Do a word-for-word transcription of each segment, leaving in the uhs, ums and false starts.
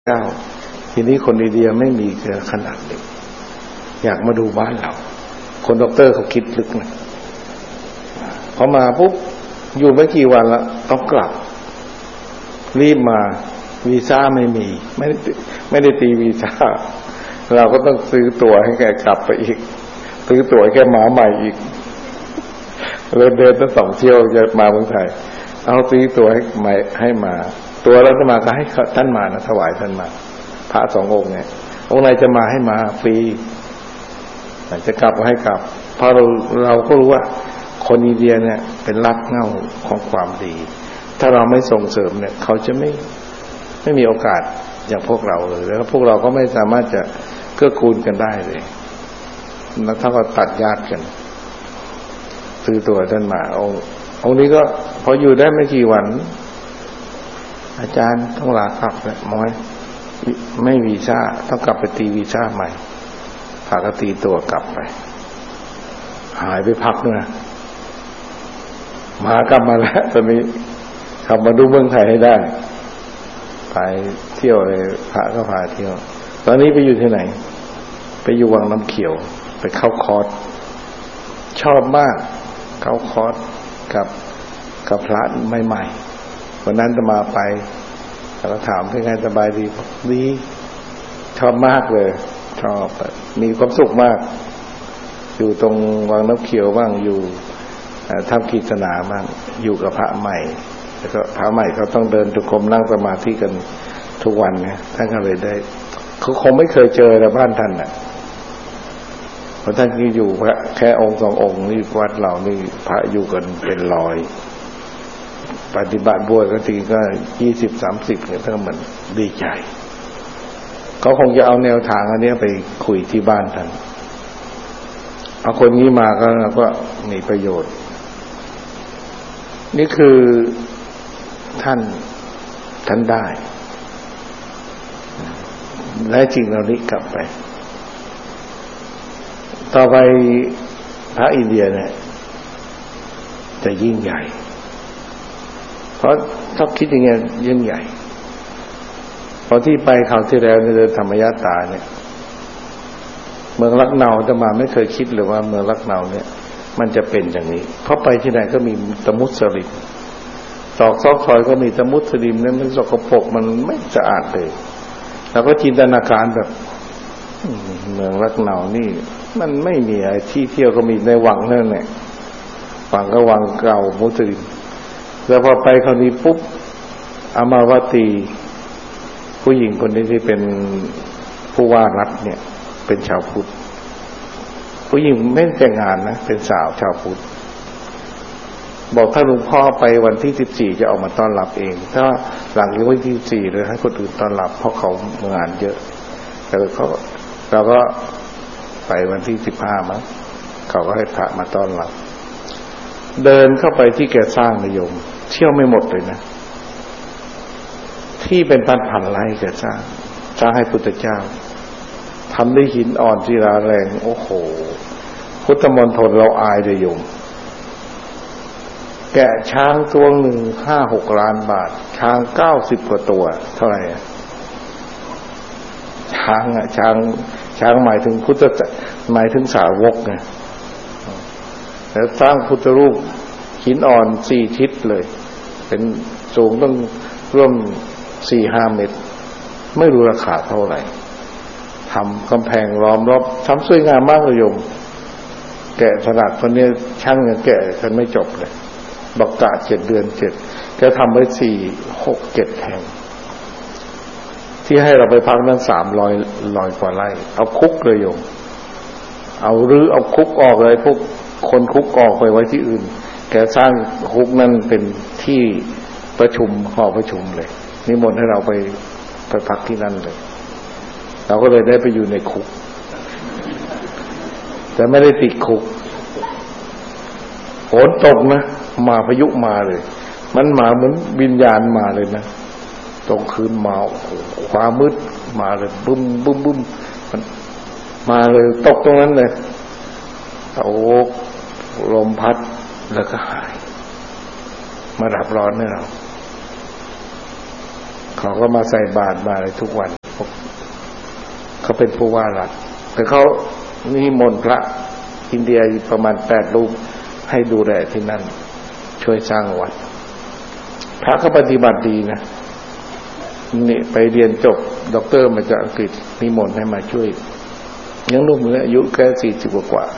เก้าทีนี้คนอินเดียไม่มีเกินขนาดเล็กอยากมาดูบ้านเราคนด็อกเตอร์เขาคิดลึกนะพอมาปุ๊บอยู่ไม่กี่วันละต้องกลับรีบมาวีซ่าไม่มีไม่ได้ไม่ได้ตีวีซ่าเราก็ต้องซื้อตั๋วให้แกกลับไปอีกซื้อตั๋วให้แกมาใหม่อีกเลยเดินตั้งสองเที่ยวจะมาเมืองไทยเอาซื้อตั๋วให้ใหม่ให้มาตัวเราจะมาก็ให้ท่านมานะถวายท่านมาพระสององค์เนี่ยองค์ไหนจะมาให้มาฟรีจะกลับก็ให้กลับเพราะเราเราก็รู้ว่าคนอินเดียเนี่ยเป็นรากเหง้าของความดีถ้าเราไม่ส่งเสริมเนี่ยเขาจะไม่ไม่มีโอกาสอย่างพวกเราเลยแล้วพวกเราก็ไม่สามารถจะเกื้อกูลกันได้เลยแล้วถ้าเราตัดญาติกันซื้อตัวท่านมาองค์องค์นี้ก็พออยู่ได้ไม่กี่วันอาจารย์ต้องลากลับแล้วม้อยไม่วีซ่าต้องกลับไปตีวีซ่าใหม่พาก็ตีตัวกลับไปหายไปพักนึงนะมากลับมาแล้วตอนนี้กลับมาดูเมืองไทยให้ได้ไปเที่ยวเลยพระก็พาเที่ยวตอนนี้ไปอยู่ที่ไหนไปอยู่วังน้ำเขียวไปเข้าคอร์สชอบมากเข้าคอร์สกับกับพระใหม่ๆวันนั้นจะมาไปแล้วถามเป็นไงสบายดีดีชอบมากเลยชอบมีความสุขมากอยู่ตรงวังน้ำเขียวบ้างอยู่ทำกิจนาบ้างอยู่กับพระใหม่แล้วก็พระใหม่เขาต้องเดินทุกคมนั่งสมาธิกันทุกวันเนี่ยท่านก็เลยได้เขาคงไม่เคยเจอในบ้านท่านน่ะเพราะท่านที่อยู่พระแค่องค์สององค์นี่วัดเรานี่พระอยู่กันเป็นร้อยปฏิบัติบวชก็ทีก็ยี่สิบสามสิบเนี่ยท่านเหมือนดีใจเขาคงจะเอาแนวทางอันนี้ไปคุยที่บ้านท่านเอาคนนี้มาก็ก็มีประโยชน์นี่คือท่านท่านได้และจริงเรานี้กลับไปต่อไปพระอินเดียเนี่ยจะยิ่งใหญ่เพราะถ้าคิดอย่างเงี้ยยิ่งใหญ่พอที่ไปคราวที่แล้วในเดือนธรรมยตาเนี่ยเมืองลักเนาจะมาไม่เคยคิดเลยว่าเมืองลักเนาเนี่ยมันจะเป็นอย่างนี้เพราะไปที่ไหนก็มีตะมุสลิมตอกซอกซอยก็มีตะมุสลิมเนี่ยมันสกปรกมันไม่สะอาดเลยแล้วก็จินตนาการแบบเมืองลักเนานี่มันไม่มีอะไรที่เที่ยวก็มีในวังนั่นแหละวังก็วังเก่ามุสลิมแล้วพอไปคราวนี้ปุ๊บอามาวตีผู้หญิงคนนี้ที่เป็นผู้ว่ารัฐเนี่ยเป็นชาวพุทธผู้หญิงไม่แต่งงานนะเป็นสาวชาวพุทธบอกถ้าหลวงพ่อไปวันที่สิบสี่จะออกมาต้อนรับเองถ้าหลังจากวันที่สิบสี่เลยให้คนอื่นต้อนรับเพราะเขางานเยอะแต่เขาเราก็ไปวันที่สิบห้ามั้งเขาก็ให้พระมาต้อนรับเดินเข้าไปที่แกสร้างนิยมเที่ยวไม่หมดเลยนะที่เป็นพันพันไร่แกสร้างสร้างให้พุทธเจ้าทำด้วยหินอ่อนศิลาแรงโอ้โหพุทธมณฑลเราอายเลยโยมแกะช้างตัวหนึ่งห้าหกล้านบาทช้างเก้าสิบกว่าตัวเท่าไหร่ช้างอ่ะช้างช้างหมายถึงพุทธหมายถึงสาวกไงแล้วสร้างพุทธรูปหินอ่อนสี่ทิศเลยเป็นสูงต้องร่วมสี่ห้าเมตรไม่รู้ราคาเท่าไหร่ทำกำแพงล้อมรอบทำสวยงามมากเลยโยมแกะสลักคนนี้ช่างยังแกะกันไม่จบเลยบอกกะเจ็ดเดือนเจ็ดแกทำไว้สี่หกเจ็ดแห่งที่ให้เราไปพักนั้นสามร้อยลอยกว่าไร่เอาคุกเลยโยมเอารื้อเอาคุกออกเลยพวกคนคุกออกไปไว้ที่อื่นแกสร้างคุกนั่นเป็นที่ประชุมหอประชุมเลยนิมนต์ให้เราไปไปพักที่นั่นเลยเราก็เลยได้ไปอยู่ในคุกแต่ไม่ได้ติดคุกฝนตกนะมาพายุมาเลยมันมาเหมือนวิญญาณมาเลยนะตรงคืนมาความมืดมาเลยบึ้มบึ้มบึ้มมันมาเลยตกตรงนั้นเลยโอ้ลมพัดแล้วก็หายมาดับร้อนให้เรา เเขาก็มาใส่บาตรมาอะไรทุกวันเขาเป็นผู้ว่ารัฐแต่เขานิมนต์พระอินเดียประมาณแปดรูปให้ดูแลที่นั่นช่วยสร้างวัดพระก็ปฏิบัติดีนะนี่ไปเรียนจบด็อกเตอร์มาจากอังกฤษนิมนต์ให้มาช่วยยังหนุ่มเลยอายุแค่สี่สิบกว่า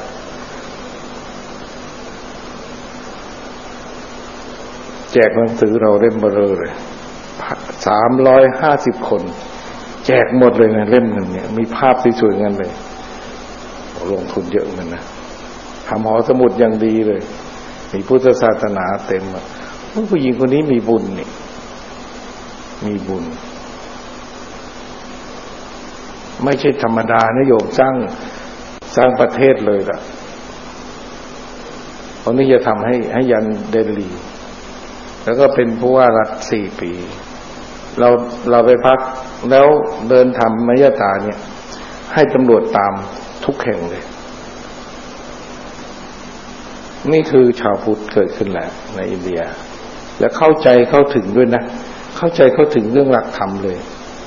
แจกหนังสือเราเล่มเบอร์เลยสามร้อยห้าสิบคนแจกหมดเลยนะเล่มหนึ่งเนี่ยมีภาพสวยๆงั้นเลยลงทุนเยอะเหมือนกันนะทำหอสมุดอย่างดีเลยมีพุทธศาสนาเต็มอะผู้หญิงคนนี้มีบุญนี่มีบุญไม่ใช่ธรรมดานะโยมสร้างสร้างประเทศเลยล่ะตอนนี้จะทำให้ให้ยันเดลีแล้วก็เป็นผู้ว่ารัฐสี่ปีเราเราไปพักแล้วเดินทำมัยตาเนี่ยให้ตำรวจตามทุกแห่งเลยนี่คือชาวพุทธเกิดขึ้นแล้วในอินเดียและเข้าใจเข้าถึงด้วยนะเข้าใจเข้าถึงเรื่องหลักธรรมเลย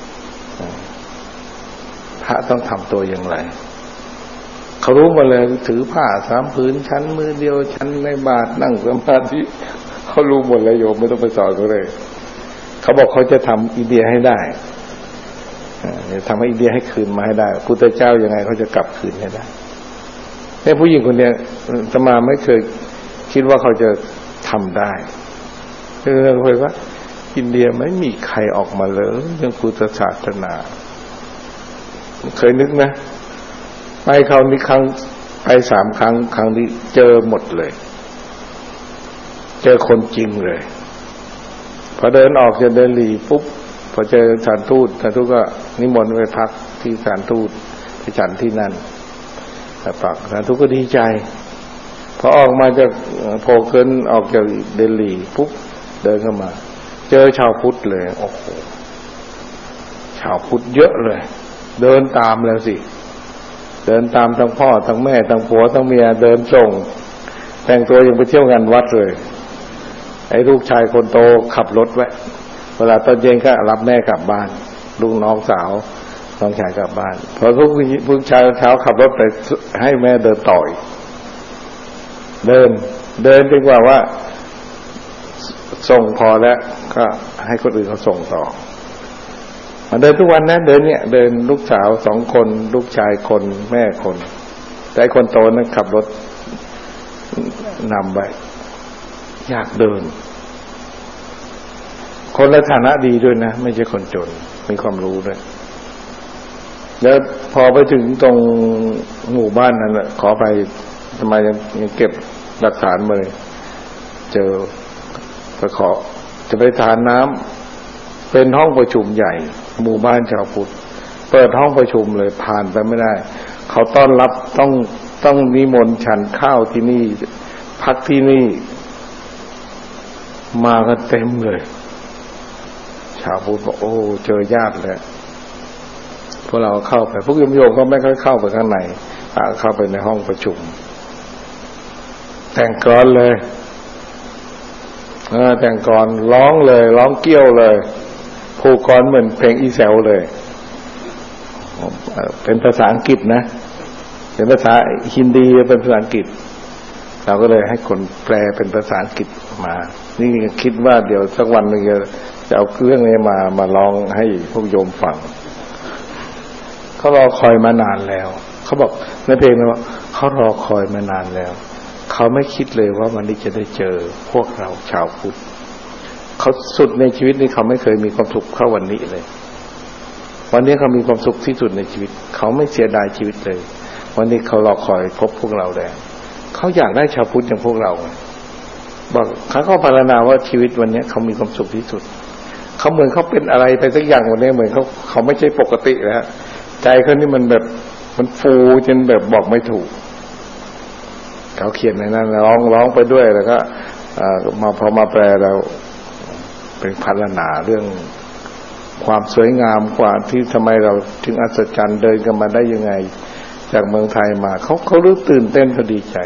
พระต้องทำตัวอย่างไรเขารู้มาเลยถือผ้าสามผืนชั้นมือเดียวชั้นในบาทนั่งสมาธิเขารู้หมดเลยโยมไม่ต้องไปสอนเขาเลยเขาบอกเขาจะทำอินเดียให้ได้จะทำให้อินเดียให้คืนมาให้ได้พุทธเจ้ายังไงเขาจะกลับคืนให้ได้แต่ผู้หญิงคนนี้อาตมาไม่เคยคิดว่าเขาจะทำได้คือเคยว่าอินเดียไม่มีใครออกมาเลยเรื่องพุทธศาสนาเคยนึกนะไปคราวนี้ครั้งไปสามครั้งครั้งนี้เจอหมดเลยเจอคนจริงเลยพอเดินออกจากเดลีปุ๊บพอเจอสถานทูตสถานทูตก็นิมนต์ไปพักที่สถานทูตไปฉันที่นั่นแต่ปักสถานทูตก็ดีใจพอออกมาจากโผล่ขึ้นออกจากเดลีปุ๊บเดินเข้ามาเจอชาวพุทธเลยโอ้โหชาวพุทธเยอะเลยเดินตามแล้วสิเดินตามทั้งพ่อทั้งแม่ทั้งผัวทั้งเมียเดินส่งแต่งตัวยังไปเที่ยวงานวัดเลยไอ้ลูกชายคนโตขับรถไว้เวลาตอนเย็นก็รับแม่กลับบ้านลูกน้องสาวน้องชายกลับบ้านพอลูกผู้ชายเช้าขับรถไปให้แม่เดินต่อยเดินเดินจนกว่าว่าส่งพอแล้วก็ให้คนอื่นเขาส่งต่อมาเดินทุกวันนะเดินเนี่ยเดินลูกสาวสองคนลูกชายคนแม่คนแต่คนโตนั้นขับรถนำไปอยากเดินคนละฐานะดีด้วยนะไม่ใช่คนจนมีความรู้ด้วยแล้วพอไปถึงตรงหมู่บ้านนั้นแหละขอไปทำไมยังเก็บหลักฐานมาเลยเจอไปขอจะไปทานน้ำเป็นห้องประชุมใหญ่หมู่บ้านชาวพุทธเปิดห้องประชุมเลยผ่านไปไม่ได้เขาต้อนรับต้องต้องนิมนต์ฉันข้าวที่นี่พักที่นี่มากันเต็มเลยชาวพุทธบอกโอ้เจอญาติแล้วพวกเราเข้าไปพวกโยมๆก็ไม่ค่อยเข้าไปข้างในเข้าไปในห้องประชุมแต่งกลอนเลยเออแต่งกลอนร้องเลยร้องเกี้ยวเลยผูกกลอนเหมือนเพลงอีแซวเลยเป็นภาษาอังกฤษนะเป็นภาษาฮินดีเป็นภาษาอังกฤษเราก็เลยให้คนแปลเป็นภาษาอังกฤษมานี่คิดว่าเดี๋ยวสักวันหนึ่งจะเอาเรื่องนี้มามาร้องให้พวกโยมฟังเขารอคอยมานานแล้วเขาบอกในเพลงนะว่าเขารอคอยมานานแล้วเขาไม่คิดเลยว่าวันนี้จะได้เจอพวกเราชาวพุทธเขาสุดในชีวิตนี้เขาไม่เคยมีความสุขเท่าวันนี้เลยวันนี้เขามีความสุขที่สุดในชีวิตเขาไม่เสียดายชีวิตเลยวันนี้เขารอคอยพบพวกเราแล้วเขาอยากได้ชาวพุทธอย่างพวกเราบอกเขาก็ภาวนาว่าชีวิตวันนี้เขามีความสุขที่สุดเขาเหมือนเขาเป็นอะไรไปสักอย่างวันนี้เหมือนเขาเขาไม่ใช่ปกติแล้วใจเขานี่มันแบบมันฟูจนแบบบอกไม่ถูกเขาเขียนในนั้นร้องร้องไปด้วยแล้วก็มาพอมาแปลแล้วเป็นพรรณนาเรื่องความสวยงามกว่าที่ทำไมเราถึงอัศจรรย์เดินกันมาได้ยังไงจากเมืองไทยมาเขาเขารู้ตื่นเต้นเขาดีใจ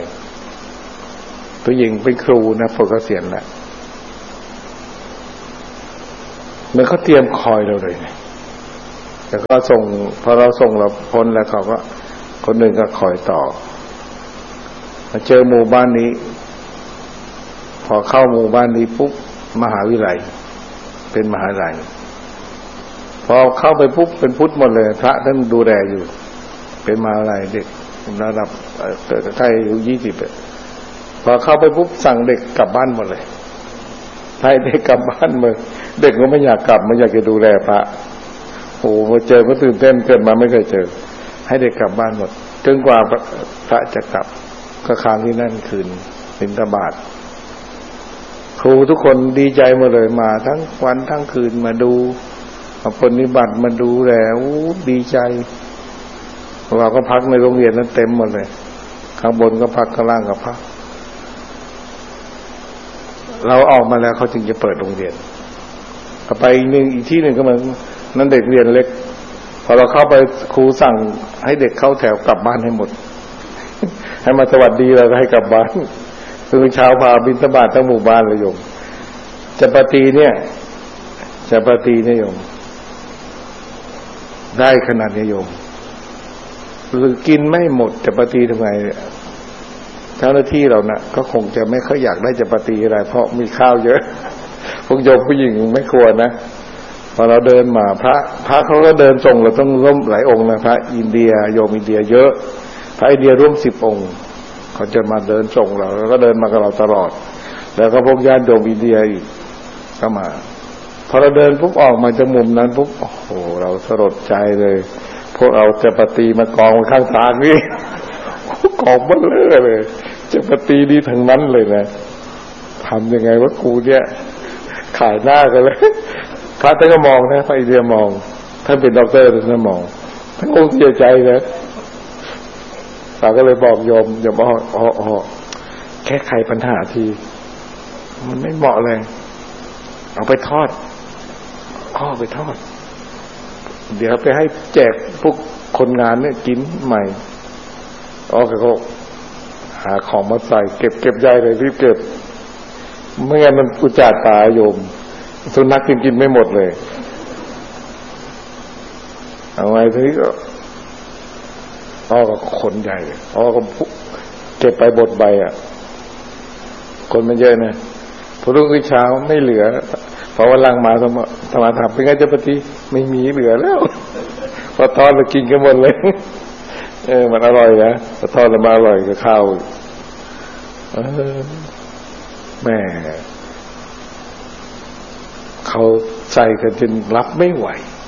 ตัวหญิงเป็นครูนะพอเกษียณแล้วเหมือนเขาเตรียมคอยเราเลยไงแต่ก็ส่งพอเราส่งเราพ้นแล้วเขาก็คนหนึ่งก็คอยต่อมาเจอหมู่บ้านนี้พอเข้าหมู่บ้านนี้ปุ๊บมหาวิทยาลัยเป็นมหาวิทยาลัยพอเข้าไปปุ๊บเป็นพุทธหมดเลยพระท่านดูแลอยู่เป็นมหาวิทยาลัยเด็กระดับใกล้อายุยี่สิบพอเข้าไปปุ๊บสั่งเด็กกลับบ้านหมดเลยให้เด็กกลับบ้านมาเด็กก็ไม่อยากกลับไม่อยากจะดูแลพระโอ้มาเจอก็ตื่นเต้นเกิดมาไม่เคยเจอให้เด็กกลับบ้านหมดจนกว่าพระจะกลับก็ค้างที่นั่นคืนบิณฑบาตครูทุกคนดีใจหมดเลยมาทั้งวันทั้งคืนมาดูมาปฏิบัติมาดูแลดีใจเราก็พักในโรงเรียนนั้นเต็มหมดเลยข้างบนก็พักข้างล่างก็พักเราออกมาแล้วเขาจึงจะเปิดโรงเรียนไปอีกหนึ่งอีกที่หนึ่งก็เหมือนนั้นเด็กเรียนเล็กพอเราเข้าไปครูสั่งให้เด็กเข้าแถวกลับบ้านให้หมดให้มาสวัสดีเราให้กลับบ้านคือเช้าพาบิณฑบาตทั้งหมู่บ้านเลยโยมจะปฏิเนี่ยจะปฏิเนี่ยโยมได้ขนาดนี้โยมหรือกินไม่หมดจะปฏิทำไงเจ้าหน้าที่เรานะก็คงจะไม่ค่อยอยากได้จะปฏิอะไรเพราะมีข้าวเยอะพวกโยมผู้หญิงไม่ควรนะพอเราเดินมาพระพระเขาก็เดินส่งเราต้องร่วมหลายองค์นะพระอินเดียโยมอินเดียเยอะพระอินเดียร่วมสิบองค์เขาจะมาเดินส่งเราแล้วก็เดินมากับเราตลอดแล้วก็พวกญาติโยมอินเดียอีกก็มาพอเราเดินปุ๊บออกมาจากมุมนั้นปุ๊บโอ้โหเราสลดใจเลยพวกเราจะปฏิมากองข้างทางนี่กองเบ้อเลยจะปฏิดีทั้งนั้นเลยนะทำยังไงวะกูเนี่ยขายหน้ากันเลยพระท่านก็มองนะพระอินเดียมองท่านเป็นด็อกเตอร์ท่านมองท่านคงเสียใจนะเราก็เลยบอกโยมโยมบอกอ๋ออ๋อแค่ไขปัญหาทีมันไม่เหมาะเลยเอาไปทอดอ้อไปทอดเดี๋ยวไปให้แจกพวกคนงานเนี่ยกินใหม่อ๋อเขาหาของมาใส่เก็บเก็บใหญ่เลยรีบเก็บไม่งั้นมันอุจจาตาโยมสุนัขกินกินไม่หมดเลยเอาไว้ทีนี้ก็อ๋อก็คนใหญ่อ๋อก็เก็บไปบดใบอ่ะคนมันเยอะนะพอรุ่งขึ้นเช้าไม่เหลือพอวันหลังมาสมาธรรมะถามเป็นไงเจ้าปฏิไม่มีเหลือแล้วพอทอดแล้วกินกันหมดเลยเออมันอร่อยนะพอทอดแล้วมาอร่อยกับข้าวเออแม่เขาใส่กันจนรับไม่ไหว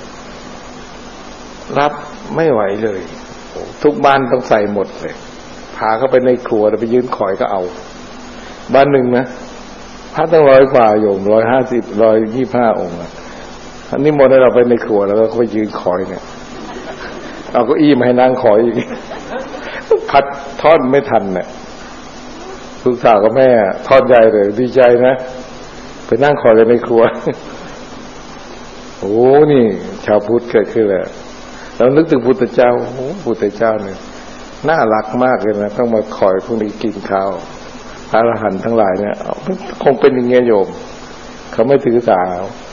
รับไม่ไหวเลยทุกบ้านต้องใส่หมดเลยพาเข้าไปในครัวแล้วไปยืนขอยก็เอาบ้านหนึ่งนะพระตั้งร้อยกว่าโยมร้อยห้าสิบร้อยยี่ห้าองค์อ่ะอันนี้หมดให้เราไปในครัวแล้วก็ไปยืนขอยเนี่ยเอาเก้าอี้มาให้นั่งขอยอีกพัดทอดไม่ทันเนี่ยลูกสาวกับแม่ทอดใหญ่เลยดีใจนะไปนั่งขอยกันในครัวโอ้นี่ชาวพุทธเกิดขึ้นแล้วเรานึกถึงพุทธเจ้าโอ้พุทธเจ้าเนี่ยน่ารักมากเลยนะต้องมาคอยพวกนี้กินข้าวพระอรหันต์ทั้งหลายเนี่ยคงเป็นอย่างเงี้ยโยมเขาไม่ถือสา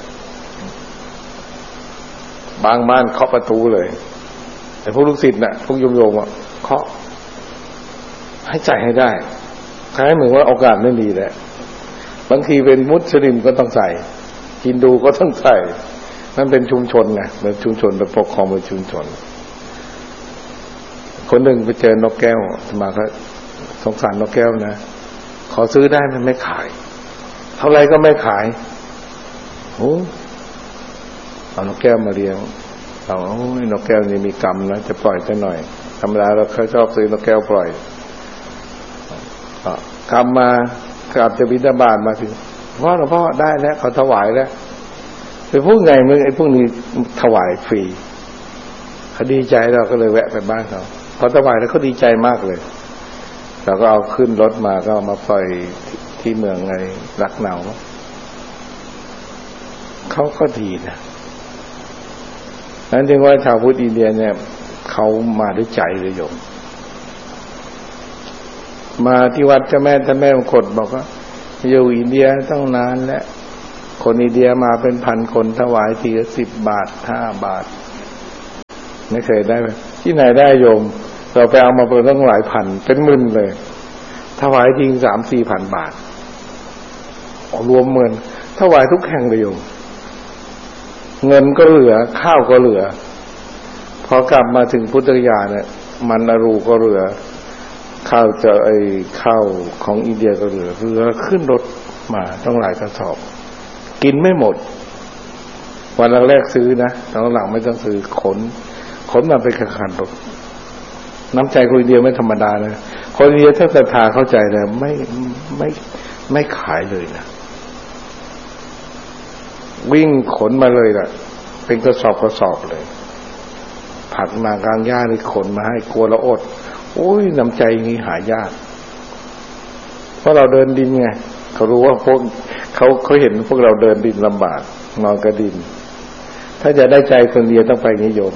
บางบ้านเคาะประตูเลยแต่พวกลูกศิษย์น่ะพวกโยมโยมอ่ะเคาะให้ใจให้ได้คล้ายเหมือนว่าโอกาสไม่มีแหละบางทีเป็นมุสลิมก็ต้องใส่ฮินดูก็ต้องใส่นั่นเป็นชุมชนไงเป็นชุมชนเป็นปกครองเป็นชุมชนคนหนึ่งไปเจอนกแก้วมาก็สงสารนกแก้วนะขอซื้อได้มันไม่ขายเท่าไรก็ไม่ขายโอ้เอานกแก้วมาเลี้ยงเอาโอ้ยนกแก้วนี่มีกรรมนะจะปล่อยซะหน่อยธรรมดาเราเคยชอบซื้อนกแก้วปล่อยกลับมากลับจะบิณฑบาตมาถึงพ่อหลวงพ่อได้แล้วเขาถวายแล้วไปพูดไงมึงไอ้พวกนี้ถวายฟรีเขาดีใจเราก็เลยแวะไปบ้านเขาพอถวายแล้วเขาดีใจมากเลยเราก็เอาขึ้นรถมาก็มาปล่อยที่เมืองไงรักเหนาเขาก็ดีนะนั้นจึงว่าชาวพุทธอินเดียเนี่ยเขามาด้วยใจเลยโยมมาที่วัดเจ้าแม่ท่านแม่มงคลบอกว่าอยู่อินเดียตั้งนานแล้วคนอินเดียมาเป็นพันคนถวายทีละสิบบาทห้าบาทไม่เคยได้ไหมที่ไหนได้โยมเราไปเอามาเป็นตั้งหลายพันเป็นหมื่นเลยถวายจริงสามสี่พันบาทรวมเงินถวายทุกแห่งเลยโยมเงินก็เหลือข้าวก็เหลือพอกลับมาถึงพุทธญาณเนี่ยมันอรูก็เหลือข้าวจะไอ้ข้าวของอินเดียก็เหลือเหลือขึ้นรถมาต้องหลายกระสอบกินไม่หมดวันแรกซื้อนะตอนหลังไม่ต้องซื้อขนขนมาเป็นคันรถน้ำใจคนอินเดียไม่ธรรมดานะคนอินเดียถ้าศรัทธาเข้าใจนะไม่ไม่ไม่ขายเลยนะวิ่งขนมาเลยล่ะเป็นกระสอบกระสอบเลยผักมากลางหญ้านี่ขนมาให้กลัวเราอดโอ้ยน้ำใจนี้หายากเพราะเราเดินดินไงเขารู้ว่าพวกเขาเขาเห็นพวกเราเดินดินลำบากนอนกระดินถ้าจะได้ใจคนเดียวต้องไปนิยม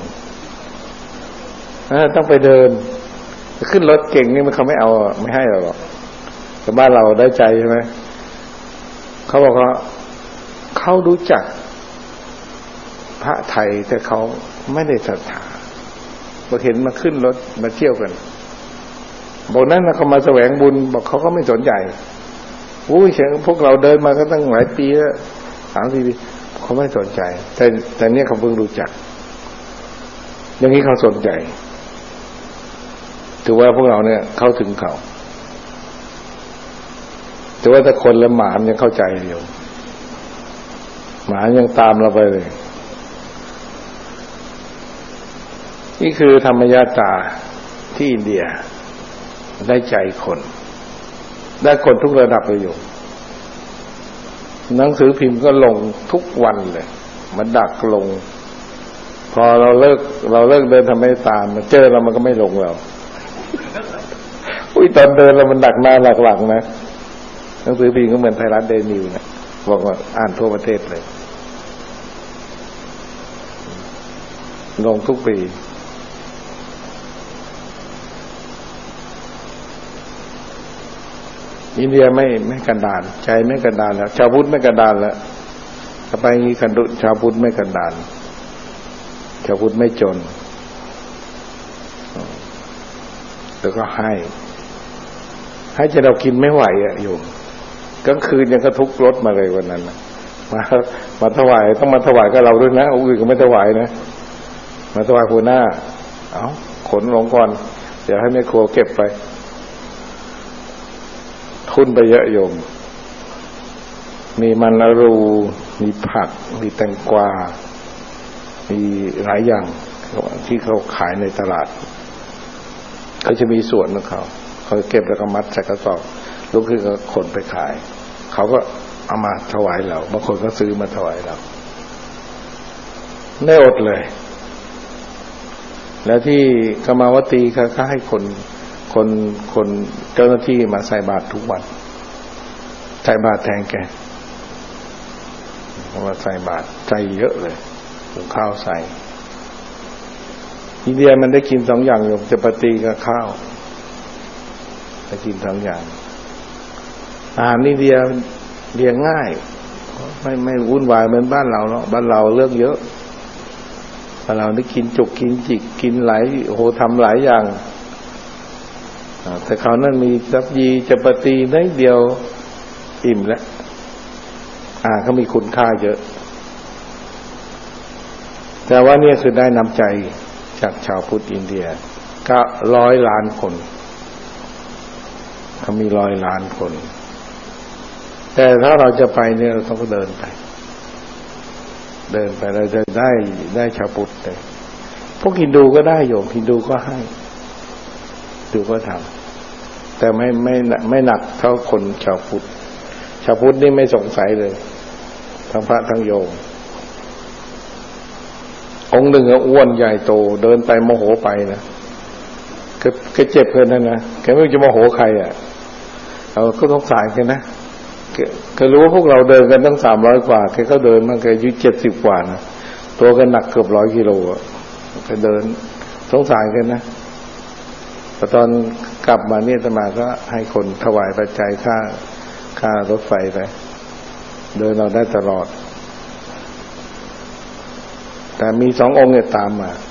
ต้องไปเดินขึ้นรถเก่งนี่มันเขาไม่เอาไม่ให้เราหรอกแต่บ้านเราได้ใจใช่ไหมเขาบอกว่าเขารู้จักพระไทยแต่เขาไม่ได้ศรัทธาพอเห็นมาขึ้นรถมาเที่ยวกันบอกนั้นนะเขามาแสวงบุญบอกเขาก็ไม่สนใจอุ้ยเสียงพวกเราเดินมาก็ตั้งหลายปีแล้วสามสี่ปีเขาไม่สนใจแต่แต่เนี้ยเขาเพิ่งรู้จักอย่างนี้เขาสนใจถือว่าพวกเราเนี่ยเข้าถึงเขาแต่ว่าถ้าคนและหมามันยังเข้าใจอยู่หมายังตามเราไปเลยนี่คือธรรมยาตราที่อินเดียได้ใจคนได้คนทุกระดับเลยอยู่หนังสือพิมพ์ก็ลงทุกวันเลยมันดักลงพอเราเลิกเราเลิกเดินทำให้ตามมาเจอเรามันก็ไม่ลงเราอุ้ยตอนเดินเรามันดักหน้าหลักหลังนะหนังสือพิมพ์ก็เหมือนไทยรัฐเดย์นิวส์นะบอกว่าอ่านทั่วประเทศเลยลงทุกปีอินเดียไม่ไม่กันดารใจไม่กันดารแล้วชาวพุทธไม่กันดารแล้วถ้าไปงี้กันดุชาวพุทธไม่กันดารชาวพุทธไม่จนแล้วก็ให้ให้จะเรากินไม่ไหวอ่ะโยมกลางคืนยังกระทุกรถมาเลยวันนั้นนะมามาถวายต้องมาถวายกับเราด้วยนะอื่นก็ไม่ถวายนะมาถวายหัวหน้าเอาขนลงก่อนเดี๋ยวให้แม่ครัวเก็บไปทุนไปเยอะโยมมีมันอรูมีผักมีแตงกวามีหลายอย่างที่เขาขายในตลาดเขาจะมีสวนของเขาเขาเก็บแล้วก็มัดใส่กระสอบลูกคือก็ขนไปขายเขาก็เอามาถวายเราบางคนก็ซื้อมาถวายเราไม่อดเลยแล้วที่กมาวตีเขาก็ให้คนคนคนเจ้าหน้าที่มาใส่บาตรทุกวันใส่บาตรแทนแกมาใส่บาตรใจเยอะเลยหุงข้าวใส่อินเดียมันได้กินสองอย่างอยู่จะปฏิกับข้าวได้กินสองอย่างอาหารอินเดียเลี้ยงง่ายไม่ไม่วุ่นวายเหมือนบ้านเราเนาะบ้านเราเรื่องเยอะบ้านเราได้กินจุกกินจิกกินหลายโอ้โหทำหลายอย่างแต่เขานั่นมีซับยีจะปฏิได้เดียวอิ่มแล้วอ่าเขามีคุณค่าเยอะแต่ว่านี่คือได้น้ำใจจากชาวพุทธอินเดียก็ร้อยล้านคนเขามีร้อยล้านคนแต่ถ้าเราจะไปเนี่ยเราต้องเดินไปเดินไปเราจะได้ได้ชาวพุทธเลยพวกฮินดูก็ได้โยมฮินดูก็ให้ดูก็ทำแต่ไม่ไม่ไม่หนักเท่าคนชาวพุทธชาวพุทธนี่ไม่สงสัยเลยทั้งพระทั้งโยมองค์หนึ่งอ้วนใหญ่โตเดินไปโมโหไปนะก็ก็เจ็บเกินนั่นนะแกไม่รู้จะโมโหใครอ่ะเราก็สงสารกันนะแกรู้ว่าพวกเราเดินกันตั้งสามร้อยกว่าแกก็เดินมาแกอายุเจ็ดสิบกว่านะตัวกันหนักเกือบร้อยกิโลอ่ะแกเดินสงสารกันนะพอตอนกลับมาเนี่ยอาตมาก็ให้คนถวายปัจจัยค่าค่ารถไฟไปเดินเราได้ตลอดแต่มีสององค์เนี่ยตามมา